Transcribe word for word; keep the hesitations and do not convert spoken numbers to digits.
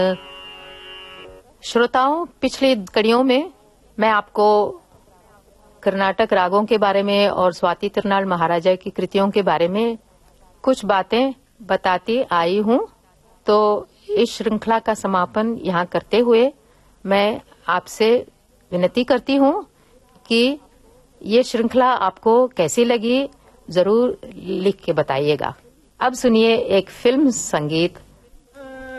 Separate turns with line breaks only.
श्रोताओं, पिछली कड़ियों में मैं आपको कर्नाटक रागों के बारे में और स्वाति तिरुनाल महाराजा की कृतियों के बारे में कुछ बातें बताती आई हूं। तो इस श्रृंखला का समापन यहां करते हुए मैं आपसे विनती करती हूं कि ये श्रृंखला आपको कैसी लगी, जरूर लिख के बताइएगा। अब सुनिए एक फिल्म संगीत